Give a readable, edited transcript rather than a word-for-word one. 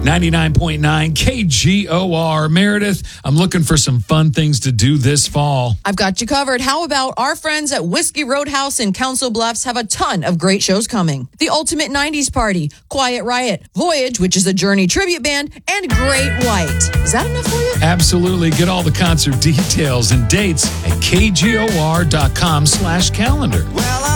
99.9 KGOR. Meredith, I'm looking for some fun things to do this fall. I've got you covered. How about our friends at Whiskey Roadhouse in Council Bluffs have a ton of great shows coming. The Ultimate 90s Party, Quiet Riot, Voyage, which is a Journey tribute band, and Great White. Is that enough for you? Absolutely. Get all the concert details and dates at kgor.com/calendar. Well,